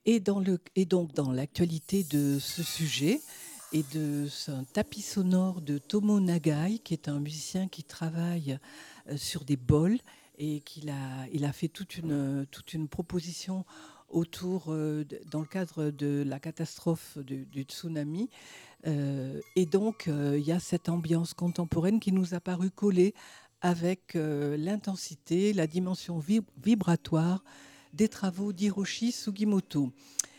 Et donc, dans l'actualité de ce sujet et de un tapis sonore de Tomo Nagai, qui est un musicien qui travaille sur des bols et il a fait toute une proposition autour, dans le cadre de la catastrophe du tsunami. Et donc, il y a cette ambiance contemporaine qui nous a paru coller avec l'intensité, la dimension vibratoire des travaux d'Hiroshi Sugimoto.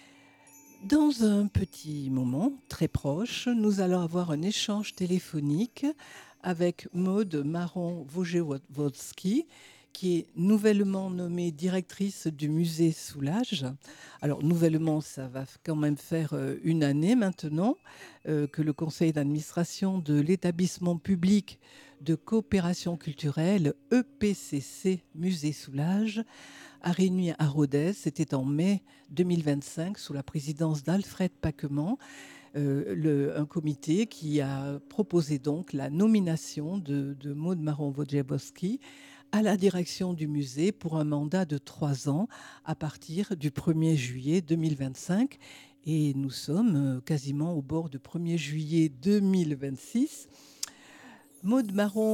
Dans un petit moment très proche, nous allons avoir un échange téléphonique avec Maude Maron-Wojewódzki, qui est nouvellement nommée directrice du musée Soulage. Alors, nouvellement, ça va quand même faire une année maintenant que le conseil d'administration de l'établissement public de coopération culturelle EPCC Musée Soulage a réuni à Rodez, c'était en mai 2025, sous la présidence d'Alfred Paquement, un comité qui a proposé donc la nomination de Maud Maron-Wojciechowski à la direction du musée pour un mandat de 3 ans à partir du 1er juillet 2025. Et nous sommes quasiment au bord du 1er juillet 2026. Maud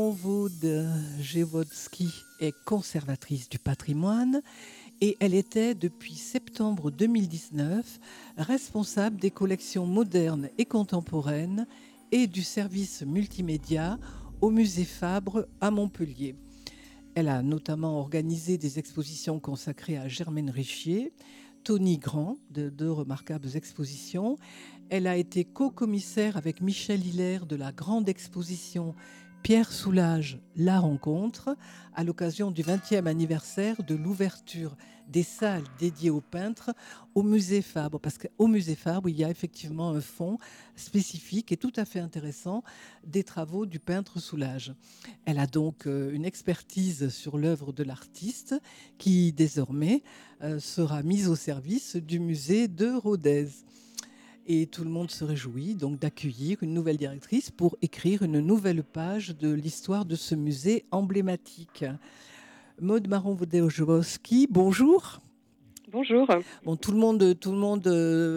Maron-Wojciechowski est conservatrice du patrimoine et elle était depuis septembre 2019 responsable des collections modernes et contemporaines et du service multimédia au musée Fabre à Montpellier. Elle a notamment organisé des expositions consacrées à Germaine Richier, Tony Grand, de deux remarquables expositions. Elle a été co-commissaire avec Michel Hilaire de la grande exposition Pierre Soulages, La Rencontre, à l'occasion du 20e anniversaire de l'ouverture des salles dédiées aux peintres au musée Fabre. Parce qu'au musée Fabre, il y a effectivement un fonds spécifique et tout à fait intéressant des travaux du peintre Soulages. Elle a donc une expertise sur l'œuvre de l'artiste qui désormais sera mise au service du musée de Rodez. Et tout le monde se réjouit donc d'accueillir une nouvelle directrice pour écrire une nouvelle page de l'histoire de ce musée emblématique. Maud Maron-Wojciechowski, bonjour. Bonjour. Bon, tout le monde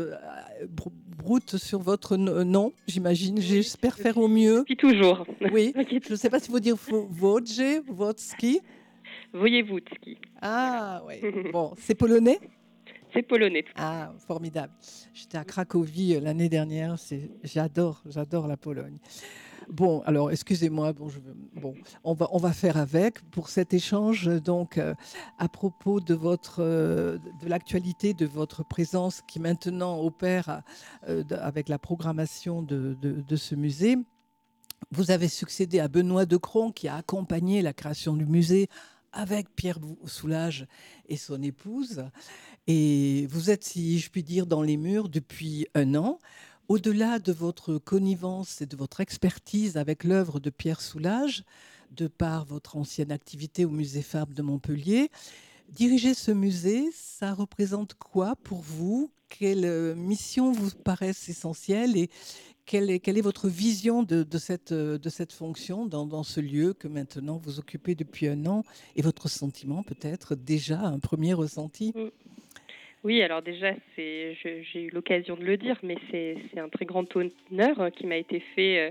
broute sur votre nom, j'imagine. Oui, J'espère faire au mieux. depuis toujours. Oui, T'inquiète je ne sais pas. pas s'il faut dire Wojciechowski. Voyez-vous, Tski. Ah, oui. Bon, c'est polonais? C'est polonais. Ah, formidable. J'étais à Cracovie l'année dernière. J'adore la Pologne. Bon, alors, excusez-moi. Bon, on va faire avec pour cet échange. Donc, à propos de de l'actualité de votre présence qui maintenant opère avec la programmation de ce musée. Vous avez succédé à Benoît Decron qui a accompagné la création du musée avec Pierre Soulages et son épouse. Et vous êtes, si je puis dire, dans les murs depuis un an. Au-delà de votre connivence et de votre expertise avec l'œuvre de Pierre Soulages, de par votre ancienne activité au musée Fabre de Montpellier, diriger ce musée, ça représente quoi pour vous? Quelle mission vous paraissent essentielles et quelle est votre vision de cette fonction dans ce lieu que maintenant vous occupez depuis un an et votre sentiment peut-être déjà, un premier ressenti? Mm. Oui, alors déjà, j'ai eu l'occasion de le dire, mais c'est un très grand honneur qui m'a été fait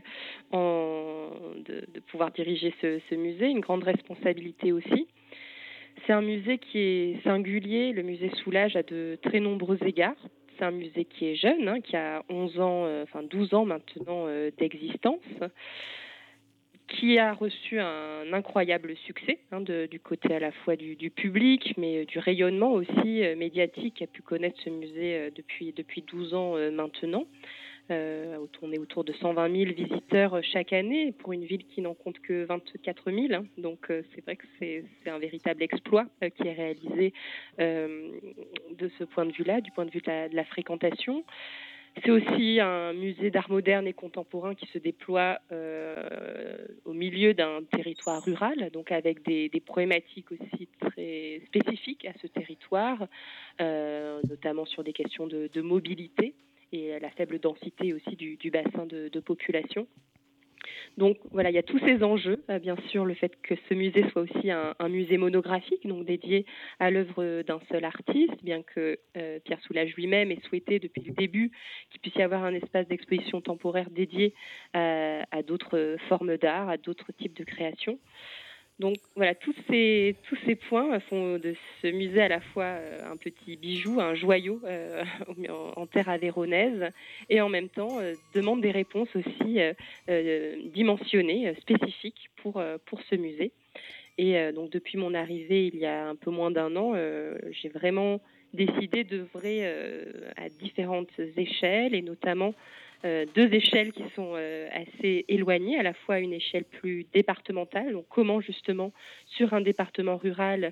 de pouvoir diriger ce musée, une grande responsabilité aussi. C'est un musée qui est singulier. Le musée Soulage à de très nombreux égards. C'est un musée qui est jeune, hein, qui a 11 ans, enfin 12 ans maintenant d'existence, qui a reçu un incroyable succès du côté à la fois du public, mais du rayonnement aussi médiatique qu'a pu connaître ce musée depuis 12 ans maintenant. On est autour de 120 000 visiteurs chaque année pour une ville qui n'en compte que 24 000. Donc c'est vrai que c'est un véritable exploit qui est réalisé de ce point de vue-là, du point de vue de la fréquentation. C'est aussi un musée d'art moderne et contemporain qui se déploie au milieu d'un territoire rural, donc avec des problématiques aussi très spécifiques à ce territoire, notamment sur des questions de mobilité et la faible densité aussi du bassin de population. Donc voilà, il y a tous ces enjeux. Bien sûr, le fait que ce musée soit aussi un musée monographique, donc dédié à l'œuvre d'un seul artiste, bien que Pierre Soulages lui-même ait souhaité depuis le début qu'il puisse y avoir un espace d'exposition temporaire dédié à d'autres formes d'art, à d'autres types de créations. Donc voilà, tous ces points font de ce musée à la fois un petit bijou, un joyau en terre avéronaise, et en même temps demande des réponses aussi dimensionnées, spécifiques pour ce musée. Et donc depuis mon arrivée il y a un peu moins d'un an, j'ai vraiment décidé d'œuvrer à différentes échelles, et notamment deux échelles qui sont assez éloignées, à la fois une échelle plus départementale, donc comment justement sur un département rural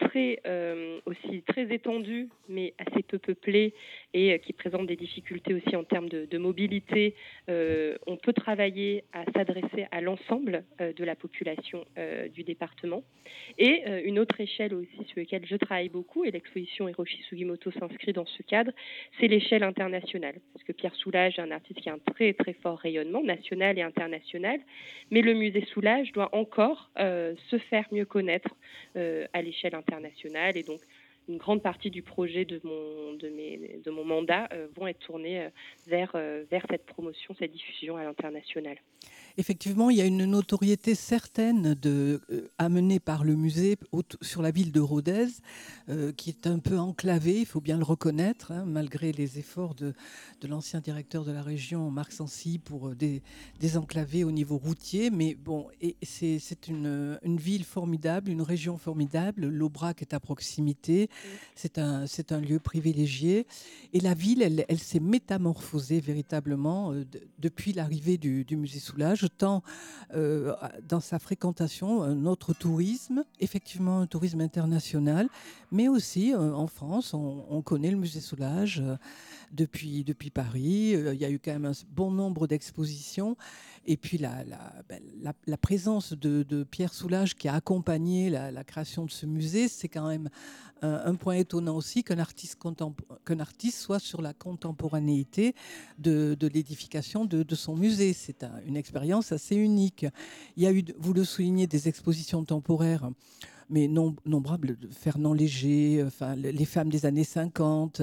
aussi très étendu, mais assez peu peuplé, et qui présente des difficultés aussi en termes de mobilité, on peut travailler à s'adresser à l'ensemble de la population du département. Et une autre échelle aussi sur laquelle je travaille beaucoup, et l'exposition Hiroshi Sugimoto s'inscrit dans ce cadre, c'est l'échelle internationale. Parce que Pierre Soulages est un artiste qui a un très très fort rayonnement national et international, mais le musée Soulages doit encore se faire mieux connaître à l'échelle internationale. Et donc, une grande partie du projet de mon mandat vont être tournés vers cette promotion, cette diffusion à l'international. Effectivement, il y a une notoriété certaine amenée par le musée sur la ville de Rodez, qui est un peu enclavée, il faut bien le reconnaître, hein, malgré les efforts de l'ancien directeur de la région, Marc Sancy, pour désenclaver au niveau routier. Mais bon, c'est une ville formidable, une région formidable. L'Aubrac est à proximité, c'est un lieu privilégié. Et la ville, elle s'est métamorphosée véritablement depuis l'arrivée du musée Soulages, tant dans sa fréquentation, notre tourisme, effectivement un tourisme international, mais aussi en France, on connaît le musée Soulages depuis Paris. Il y a eu quand même un bon nombre d'expositions. Et puis la présence de Pierre Soulages qui a accompagné la création de ce musée, c'est quand même un point étonnant aussi qu'un artiste soit sur la contemporanéité de l'édification de son musée. C'est une expérience assez unique. Il y a eu, vous le soulignez, des expositions temporaires, mais nombrables, de Fernand Léger, enfin, les femmes des années 50,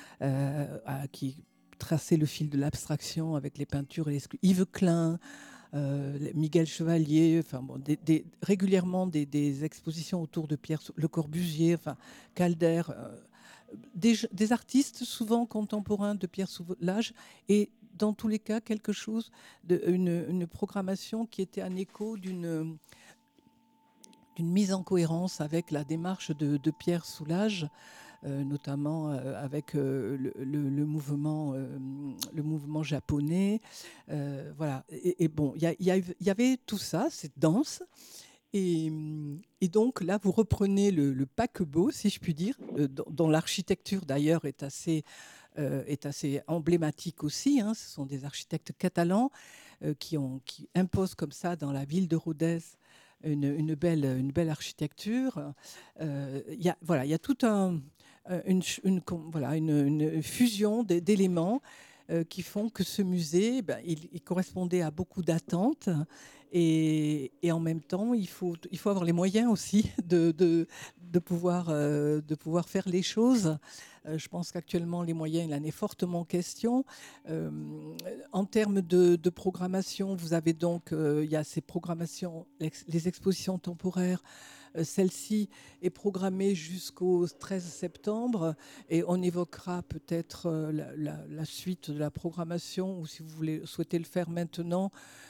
qui traçaient le fil de l'abstraction avec les peintures et les Yves Klein, Miguel Chevalier, enfin bon, régulièrement des expositions autour de Pierre Le Corbusier, enfin Calder, des artistes souvent contemporains de Pierre Soulages, et dans tous les cas quelque chose une programmation qui était un écho d'une mise en cohérence avec la démarche de Pierre Soulages, notamment avec le mouvement japonais. Voilà. Et bon, il y avait tout ça, cette danse. Et donc là, vous reprenez le paquebot, si je puis dire, dont l'architecture d'ailleurs est assez emblématique aussi, hein. Ce sont des architectes catalans qui imposent comme ça dans la ville de Rodez une belle architecture. Il y a tout une fusion d'éléments qui font que ce musée, il correspondait à beaucoup d'attentes, et en même temps, il faut avoir les moyens aussi de pouvoir faire les choses. Je pense qu'actuellement, les moyens, il en est fortement question. En termes de programmation, vous avez donc, il y a ces programmations, les expositions temporaires. Celle-ci est programmée jusqu'au 13 septembre, et on évoquera peut-être la suite de la programmation, ou si vous souhaitez le faire maintenant.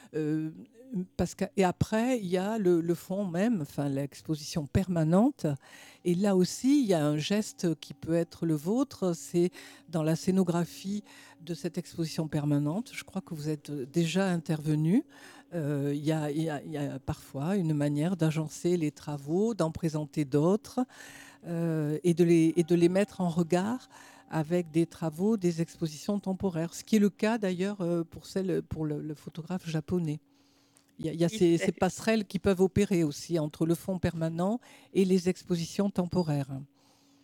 Et après, il y a le fond même, enfin l'exposition permanente. Et là aussi, il y a un geste qui peut être le vôtre, c'est dans la scénographie de cette exposition permanente. Je crois que vous êtes déjà intervenu. Il y a parfois une manière d'agencer les travaux, d'en présenter d'autres, et de les mettre en regard avec des travaux, des expositions temporaires. Ce qui est le cas d'ailleurs pour le photographe japonais. Il y a ces passerelles qui peuvent opérer aussi entre le fond permanent et les expositions temporaires.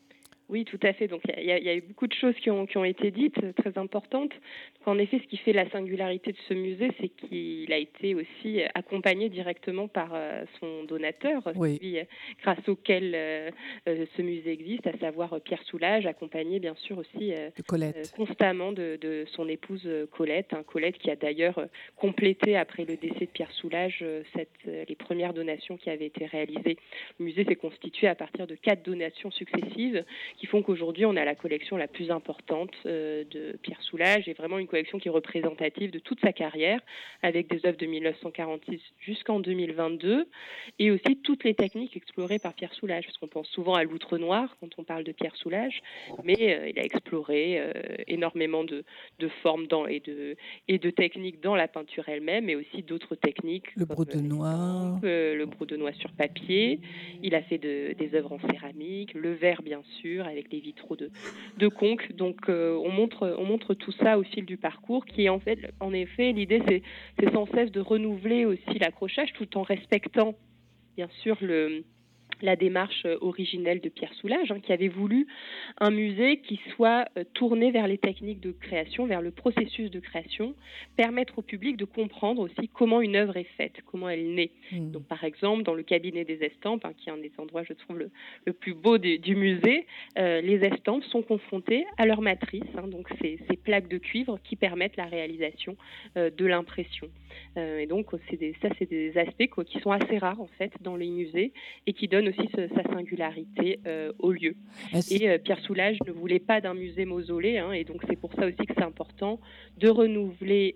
Oui, tout à fait. Donc, il y a eu beaucoup de choses qui ont été dites, très importantes. Donc, en effet, ce qui fait la singularité de ce musée, c'est qu'il a été aussi accompagné directement par son donateur, Oui, celui grâce auquel ce musée existe, à savoir Pierre Soulages, accompagné bien sûr aussi de Colette. constamment de son épouse Colette, hein, Colette qui a d'ailleurs complété après le décès de Pierre Soulages les premières donations qui avaient été réalisées. Le musée s'est constitué à partir de 4 donations successives qui font qu'aujourd'hui, on a la collection la plus importante de Pierre Soulages et vraiment une collection qui est représentative de toute sa carrière, avec des œuvres de 1946 jusqu'en 2022, et aussi toutes les techniques explorées par Pierre Soulages, parce qu'on pense souvent à l'outre noir quand on parle de Pierre Soulages, mais il a exploré énormément de formes et de techniques dans la peinture elle-même, mais aussi d'autres techniques Le comme Brodenois. l'estampe, le brodenois sur papier. Il a fait des œuvres en céramique, le verre bien sûr, avec les vitraux de Conques. Donc on montre tout ça au fil du parcours, qui est en effet, l'idée c'est sans cesse de renouveler aussi l'accrochage tout en respectant bien sûr la démarche originelle de Pierre Soulages, hein, qui avait voulu un musée qui soit tourné vers les techniques de création, vers le processus de création, permettre au public de comprendre aussi comment une œuvre est faite, comment elle naît. Hmm. Donc, par exemple, dans le cabinet des estampes, hein, qui est un des endroits, je trouve, le plus beau du musée, les estampes sont confrontées à leur matrice, hein, donc ces plaques de cuivre qui permettent la réalisation de l'impression. Et donc, c'est des aspects quoi, qui sont assez rares en fait dans les musées et qui donnent aussi sa singularité au lieu. Ainsi, Et Pierre Soulages ne voulait pas d'un musée mausolée, hein, et donc c'est pour ça aussi que c'est important de renouveler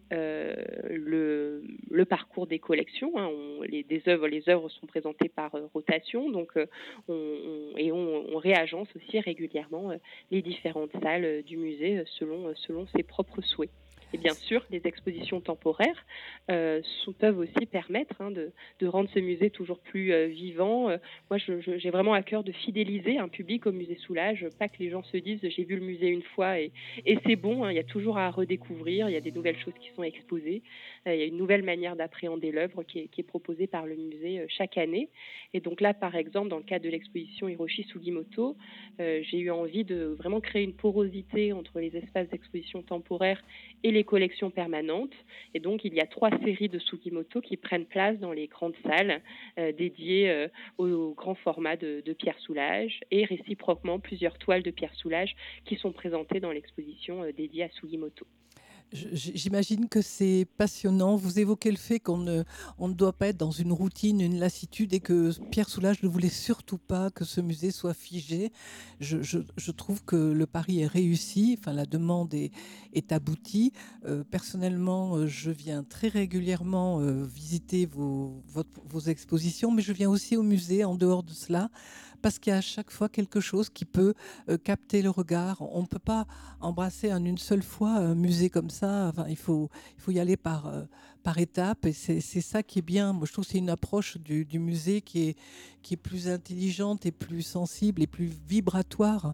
le parcours des collections. Hein. Les œuvres sont présentées par rotation, donc on réagence aussi régulièrement les différentes salles du musée selon ses propres souhaits. Et bien sûr, les expositions temporaires peuvent aussi permettre de rendre ce musée toujours plus vivant. Moi, j'ai vraiment à cœur de fidéliser un public au musée Soulages, pas que les gens se disent j'ai vu le musée une fois et c'est bon, hein, il y a toujours à redécouvrir, il y a des nouvelles choses qui sont exposées, il y a une nouvelle manière d'appréhender l'œuvre qui est proposée par le musée chaque année. Et donc là, par exemple, dans le cadre de l'exposition Hiroshi Sugimoto, j'ai eu envie de vraiment créer une porosité entre les espaces d'exposition temporaire et les collections permanentes. Et donc, il y a 3 séries de Sugimoto qui prennent place dans les grandes salles dédiées au grand format de Pierre Soulages et réciproquement plusieurs toiles de Pierre Soulages qui sont présentées dans l'exposition dédiée à Sugimoto. j'imagine que c'est passionnant. Vous évoquez le fait on ne doit pas être dans une routine, une lassitude, et que Pierre Soulages ne voulait surtout pas que ce musée soit figé. Je trouve que le pari est réussi, enfin, la demande est aboutie. Personnellement, je viens très régulièrement visiter vos expositions, mais je viens aussi au musée en dehors de cela, parce qu'il y a à chaque fois quelque chose qui peut capter le regard. On ne peut pas embrasser en une seule fois un musée comme ça. Enfin, il faut y aller par étapes, et c'est ça qui est bien. Moi, je trouve que c'est une approche du musée qui est plus intelligente et plus sensible et plus vibratoire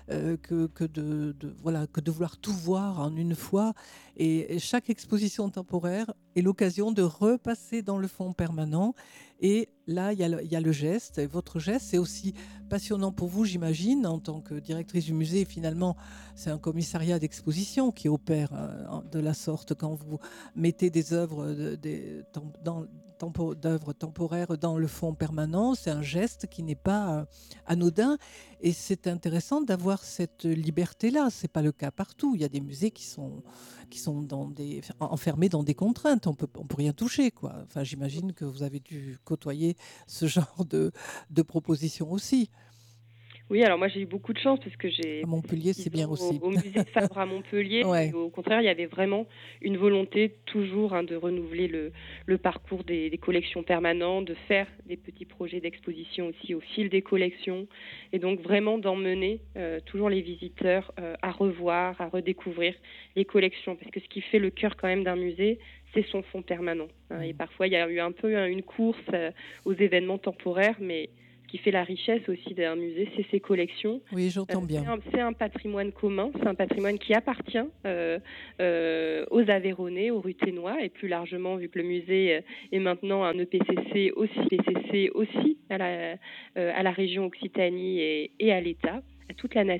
voilà, que de vouloir tout voir en une fois. Et chaque exposition temporaire est l'occasion de repasser dans le fond permanent. Et là, il y a le geste. Et votre geste, c'est aussi passionnant pour vous, j'imagine, en tant que directrice du musée. Finalement, c'est un commissariat d'exposition qui opère de la sorte quand vous mettez des œuvres d'œuvres temporaires dans le fond permanent. C'est un geste qui n'est pas anodin, et c'est intéressant d'avoir cette liberté-là. C'est pas le cas partout. Il y a des musées qui sont enfermés dans des contraintes. On peut rien toucher, quoi. Enfin, j'imagine que vous avez dû côtoyer ce genre de propositions aussi. Oui, alors moi j'ai eu beaucoup de chance parce que À j'ai passé Montpellier, c'est 6 bien ans aussi. au musée de Fabre à Montpellier et Ouais. au contraire, il y avait vraiment une volonté toujours de renouveler le parcours des collections permanentes, de faire des petits projets d'exposition aussi au fil des collections et donc vraiment d'emmener toujours les visiteurs à revoir, à redécouvrir les collections parce que ce qui fait le cœur quand même d'un musée, c'est son fond permanent. Hein. Et parfois, il y a eu un peu une course aux événements temporaires, mais ce qui fait la richesse aussi d'un musée, c'est ses collections. Oui, j'entends bien. C'est un patrimoine commun, c'est un patrimoine qui appartient aux Aveyronnais, aux Ruthénois, et plus largement, vu que le musée est maintenant un EPCC aussi à la région Occitanie et à l'État, à toute la nation.